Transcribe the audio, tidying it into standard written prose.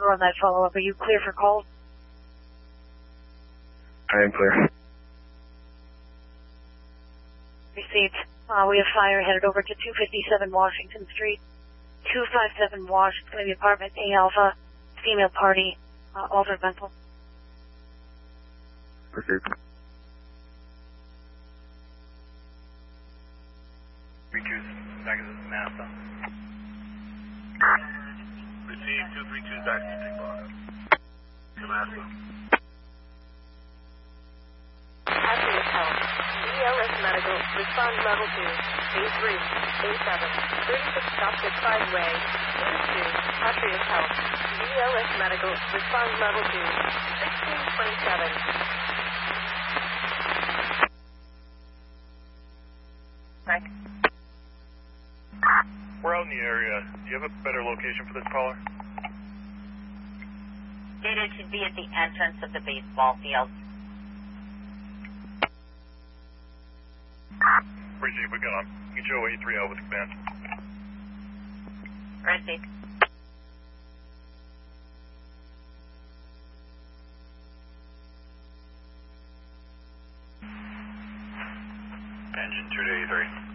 on that follow-up. Are you clear for calls? I am clear. Received. We have fire headed over to 257 Washington Street. 257 Wash. It's going to be apartment A Alpha. Female party. Altered mental. Received. Back to the NASA. Received 232 back to Big Bottom. To NASA. Patriot Health. ELS Medical. Response level 2. A3. A7. 36 Dr. Sideway. A2. Patriot Health. ELS Medical. Response level 2. 1627. Frank. We're out in the area. Do you have a better location for this caller? It should be at the entrance of the baseball field. Appreciate we got him. Get your A3 out with command. Received. Engine 2 to A3.